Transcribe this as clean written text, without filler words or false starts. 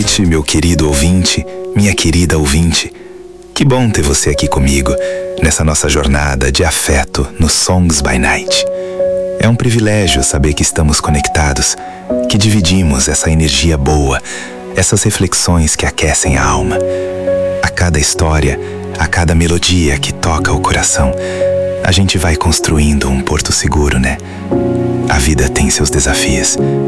noite, meu querido ouvinte, minha querida ouvinte. Que bom ter você aqui comigo, nessa nossa jornada de afeto no Songs by Night. É um privilégio saber que estamos conectados, que dividimos essa energia boa, essas reflexões que aquecem a alma. A cada história, a cada melodia que toca o coração, a gente vai construindo um porto seguro, né? A vida tem seus desafios,